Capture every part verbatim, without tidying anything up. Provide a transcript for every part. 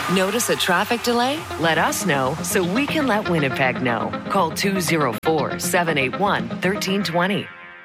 Notice a traffic delay? Let us know so we can let Winnipeg know. Call two oh four, seven eight one, one three two zero.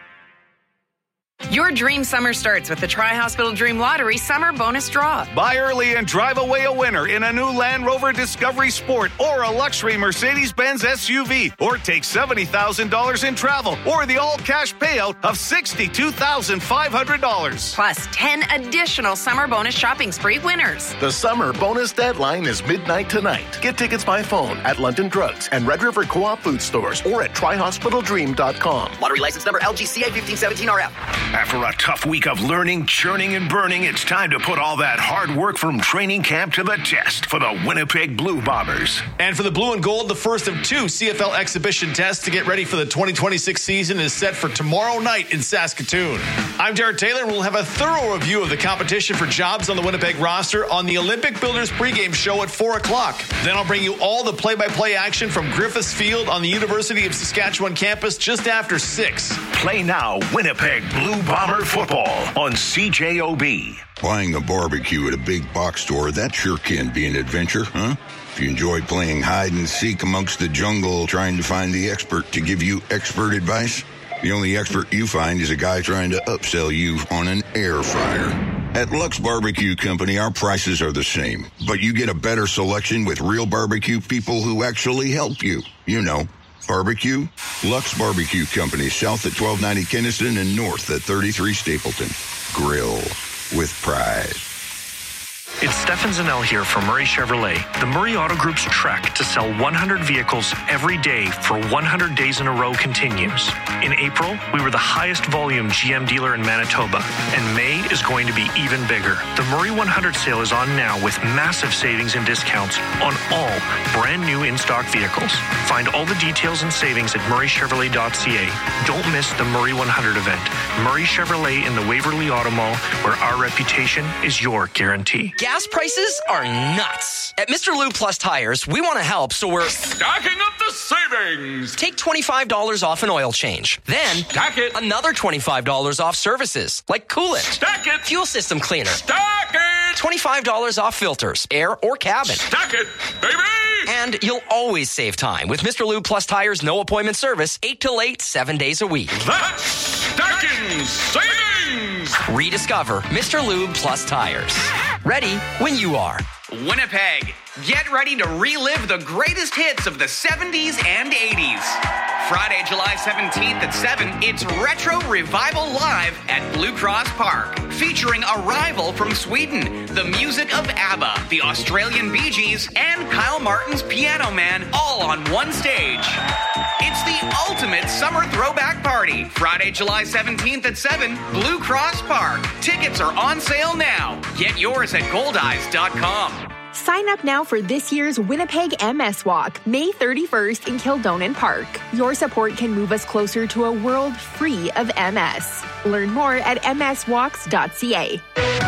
Your dream summer starts with the Tri-Hospital Dream Lottery Summer Bonus Draw. Buy early and drive away a winner in a new Land Rover Discovery Sport or a luxury Mercedes-Benz S U V, or take seventy thousand dollars in travel or the all-cash payout of sixty-two thousand five hundred dollars. Plus ten additional summer bonus shopping spree winners. The summer bonus deadline is midnight tonight. Get tickets by phone at London Drugs and Red River Co-op food stores or at tri hospital dream dot com. Lottery license number L G C A fifteen seventeen R F. After a tough week of learning, churning, and burning, it's time to put all that hard work from training camp to the test for the Winnipeg Blue Bombers. And for the Blue and Gold, the first of two C F L exhibition tests to get ready for the twenty twenty-six season is set for tomorrow night in Saskatoon. I'm Jared Taylor, and we'll have a thorough review of the competition for jobs on the Winnipeg roster on the Olympic Builders pregame show at four o'clock. Then I'll bring you all the play-by-play action from Griffiths Field on the University of Saskatchewan campus just after six. Play now, Winnipeg Blue Bomber football on C J O B. Buying a barbecue at a big box store, that sure can be an adventure, huh? If you enjoy playing hide and seek amongst the jungle, trying to find the expert to give you expert advice, the only expert you find is a guy trying to upsell you on an air fryer. At Lux Barbecue Company, our prices are the same, but you get a better selection with real barbecue people who actually help you. You know, barbecue. Lux Barbecue Company, south at twelve ninety Keniston and north at thirty-three Stapleton. Grill with pride. It's Stefan Zanel here from Murray Chevrolet. The Murray Auto Group's trek to sell one hundred vehicles every day for one hundred days in a row continues. In April, we were the highest volume G M dealer in Manitoba, and May is going to be even bigger. The Murray one hundred sale is on now with massive savings and discounts on all brand new in-stock vehicles. Find all the details and savings at murray chevrolet dot c a. Don't miss the Murray one hundred event. Murray Chevrolet in the Waverly Auto Mall, where our reputation is your guarantee. Gas prices are nuts. At Mister Lube Plus Tires, we want to help, so we're stacking up the savings. Take twenty-five dollars off an oil change. Then stack it. Another twenty-five dollars off services, like coolant. Stack it. Fuel system cleaner. Stack it. twenty-five dollars off filters, air or cabin. Stack it, baby. And you'll always save time with Mister Lube Plus Tires no appointment service, eight till eight, seven days a week. That's stacking savings. Rediscover Mister Lube Plus Tires. Ready when you are. Winnipeg, get ready to relive the greatest hits of the seventies and eighties. Friday, July seventeenth at seven, it's Retro Revival Live at Blue Cross Park, featuring a rival from Sweden, the music of ABBA, the Australian Bee Gees, and Kyle Martin's Piano Man, all on one stage. It's the ultimate summer throwback party. Friday, July seventeenth at seven, Blue Cross Park. Tickets are on sale now. Get yours at gold eyes dot com. Sign up now for this year's Winnipeg M S Walk, May thirty-first in Kildonan Park. Your support can move us closer to a world free of M S. Learn more at m s walks dot c a.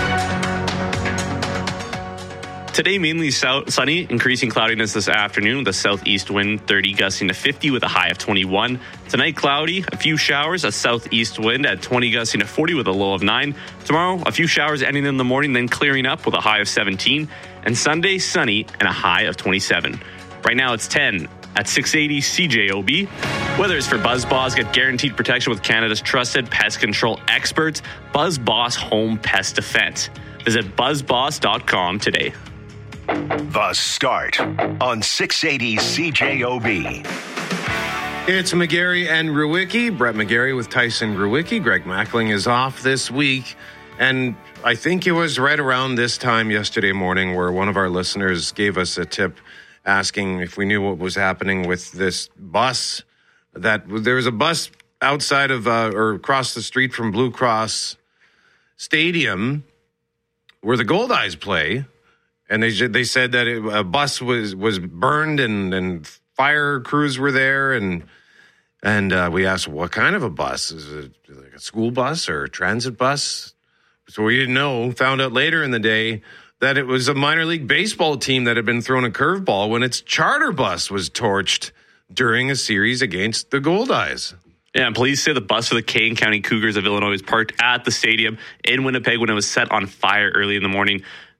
Today, mainly south, sunny, increasing cloudiness this afternoon with a southeast wind, thirty gusting to fifty with a high of twenty-one. Tonight, cloudy, a few showers, a southeast wind at twenty gusting to forty with a low of nine. Tomorrow, a few showers ending in the morning, then clearing up with a high of seventeen. And Sunday, sunny and a high of twenty-seven. Right now, it's ten at six eighty C J O B. Weather is for BuzzBoss. Get guaranteed protection with Canada's trusted pest control experts, BuzzBoss Home Pest Defense. Visit buzz boss dot com today. The Start on six eighty C J O B. It's McGarry and Rewicki. Brett McGarry with Tyson Rewicki. Greg Mackling is off this week. And I think it was right around this time yesterday morning where one of our listeners gave us a tip asking if we knew what was happening with this bus. That there was a bus outside of uh, or across the street from Blue Cross Stadium where the Gold Eyes play. And they they said that it, a bus was, was burned and, and fire crews were there. And and uh, we asked, what kind of a bus? Is it like a school bus or a transit bus? So we didn't know. Found out later in the day that it was a minor league baseball team that had been thrown a curveball when its charter bus was torched during a series against the Gold Eyes. Yeah, and police say the bus for the Kane County Cougars of Illinois was parked at the stadium in Winnipeg when it was set on fire early in the morning.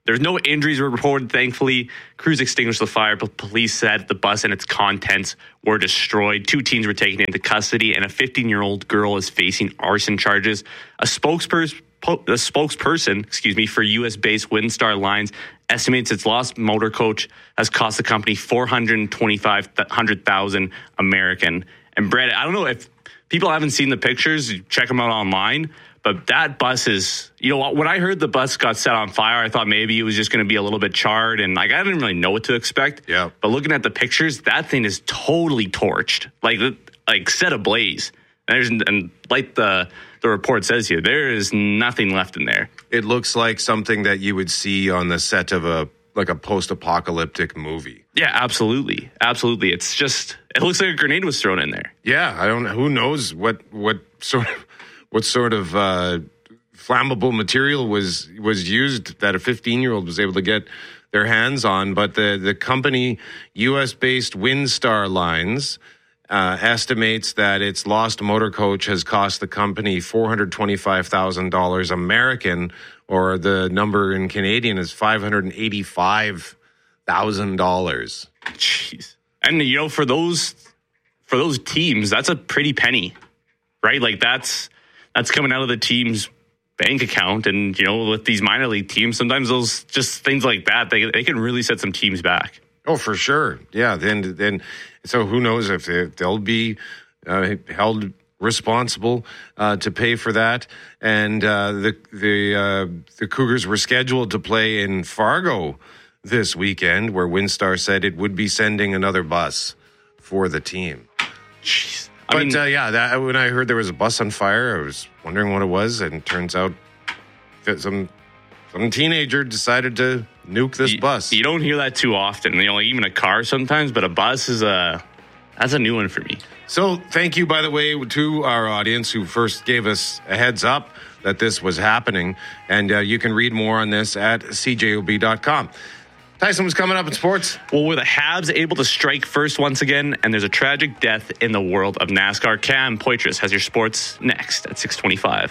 There's no injuries were reported, thankfully. Crews extinguished the fire, but police said the bus and its contents were destroyed. Two teens were taken into custody, and a fifteen-year-old girl is facing arson charges. A spokesperson, a spokesperson, excuse me, for U S-based Windstar Lines estimates its lost motor coach has cost the company four hundred twenty-five thousand American. And Brett, I don't know if people haven't seen the pictures, check them out online. But that bus is, you know, when I heard the bus got set on fire, I thought maybe it was just going to be a little bit charred. And like, I didn't really know what to expect. Yeah. But looking at the pictures, that thing is totally torched, like, like set ablaze. And, there's, and like the, the report says here, there is nothing left in there. It looks like something that you would see on the set of a, like a post-apocalyptic movie. Yeah, absolutely. Absolutely. It's just, it looks like a grenade was thrown in there. Yeah. I don't know. Who knows what, what sort of, what sort of uh, flammable material was was used that a fifteen-year-old was able to get their hands on. But the, the company, U S-based Windstar Lines, uh, estimates that its lost motor coach has cost the company four hundred twenty-five thousand dollars American, or the number in Canadian is five hundred eighty-five thousand dollars. Jeez. And, you know, for those for those teams, that's a pretty penny, right? Like, that's... That's coming out of the team's bank account. And, you know, with these minor league teams, sometimes those just things like that, they they can really set some teams back. Oh, for sure. Yeah. Then, then, so who knows if they, they'll be uh, held responsible uh, to pay for that. And uh, the the uh, the Cougars were scheduled to play in Fargo this weekend, where Windstar said it would be sending another bus for the team. Jeez. But I mean, uh, yeah, that, when I heard there was a bus on fire, I was wondering what it was, and it turns out that some some teenager decided to nuke this you, bus. You don't hear that too often. You know, like even a car sometimes, but a bus is a that's a new one for me. So thank you, by the way, to our audience who first gave us a heads up that this was happening, and uh, you can read more on this at c j o b dot com. Tyson, was coming up in sports. Well, were the Habs able to strike first once again? And there's a tragic death in the world of NASCAR. Cam Poitras has your sports next at six twenty-five.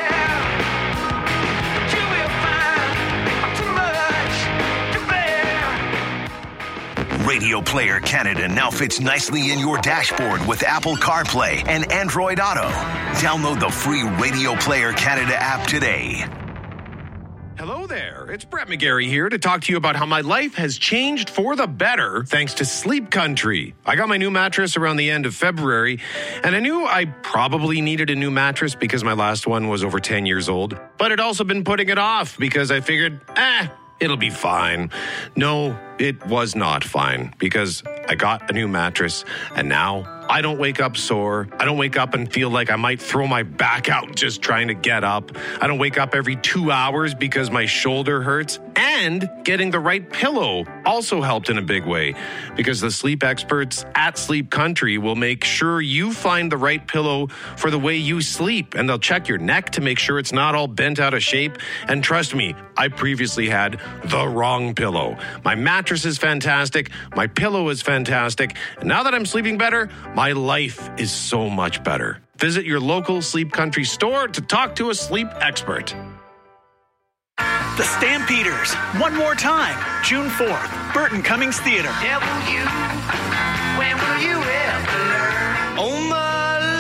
Radio Player Canada now fits nicely in your dashboard with Apple CarPlay and Android Auto. Download the free Radio Player Canada app today. Hello there, it's Brett McGarry here to talk to you about how my life has changed for the better thanks to Sleep Country. I got my new mattress around the end of February, and I knew I probably needed a new mattress because my last one was over ten years old, but I'd also been putting it off because I figured, ah, it'll be fine. No, it was not fine because I got a new mattress, and now I don't wake up sore. I don't wake up and feel like I might throw my back out just trying to get up. I don't wake up every two hours because my shoulder hurts. And getting the right pillow also helped in a big way because the sleep experts at Sleep Country will make sure you find the right pillow for the way you sleep. And they'll check your neck to make sure it's not all bent out of shape. And trust me, I previously had the wrong pillow. My mattress is fantastic. My pillow is fantastic. And now that I'm sleeping better, my life is so much better. Visit your local Sleep Country store to talk to a sleep expert. The Stampeders, one more time, June fourth, Burton Cummings Theater. Where will you, when will you ever learn? Oh, my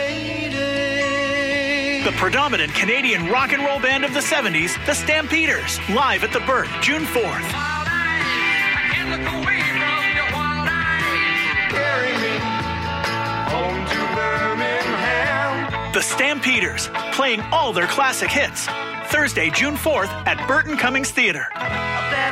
lady. The predominant Canadian rock and roll band of the seventies, the Stampeders, live at the Burt, June fourth. The Stampeders, playing all their classic hits. Thursday, June fourth at Burton Cummings Theater.